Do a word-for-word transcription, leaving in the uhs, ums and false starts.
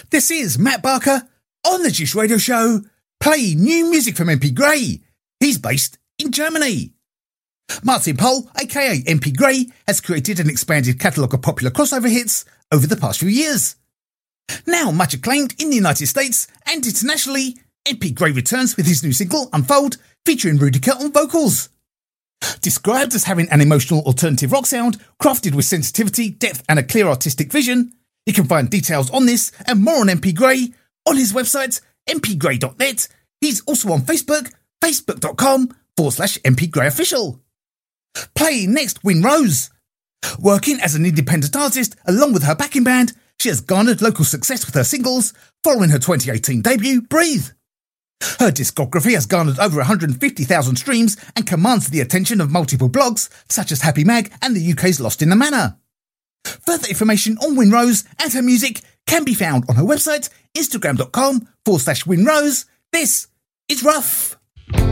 This is Matt Barker on the Gish Radio Show, playing new music from M P Gray. He's based in Germany. Martin Pohl, aka M P Gray, has created an expanded catalogue of popular crossover hits over the past few years. Now much acclaimed in the United States and internationally, M P Gray returns with his new single, Unfold, featuring Rudica on vocals. Described as having an emotional alternative rock sound, crafted with sensitivity, depth and a clear artistic vision, you can find details on this and more on M P Gray on his website, m p gray dot net. He's also on Facebook, facebook.com forward slash mpgrayofficial. Playing next, Win Rose. Working as an independent artist along with her backing band, she has garnered local success with her singles following her twenty eighteen debut, Breathe. Her discography has garnered over one hundred fifty thousand streams and commands the attention of multiple blogs such as Happy Mag and the U K's Lost in the Manor. Further information on Win Rose and her music can be found on her website, instagram.com forward slash Win Rose. This is Rough.